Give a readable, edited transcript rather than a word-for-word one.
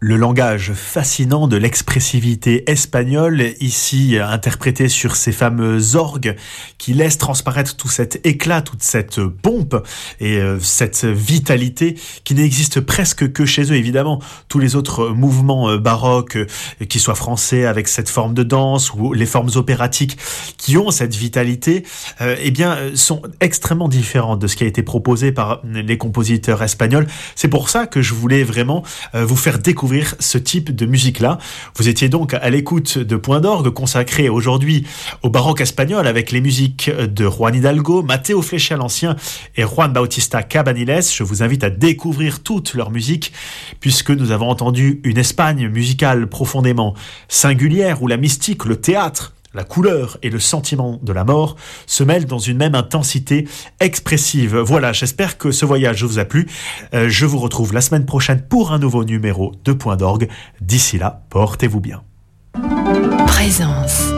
Le langage fascinant de l'expressivité espagnole, ici interprété sur ces fameux orgues qui laissent transparaître tout cet éclat, toute cette pompe et cette vitalité qui n'existe presque que chez eux. Évidemment, tous les autres mouvements baroques, qu'ils soient français avec cette forme de danse ou les formes opératiques qui ont cette vitalité, sont extrêmement différents de ce qui a été proposé par les compositeurs espagnols. C'est pour ça que je voulais vraiment vous faire découvrir ce type de musique-là. Vous étiez donc à l'écoute de Point d'Orgue, consacré aujourd'hui au baroque espagnol avec les musiques de Juan Hidalgo, Mateo Flecha l'Ancien et Juan Bautista Cabanilles. Je vous invite à découvrir toute leur musique puisque nous avons entendu une Espagne musicale profondément singulière où la mystique, le théâtre, la couleur et le sentiment de la mort se mêlent dans une même intensité expressive. Voilà, j'espère que ce voyage vous a plu. Je vous retrouve la semaine prochaine pour un nouveau numéro de Point d'Orgue. D'ici là, portez-vous bien. Présence.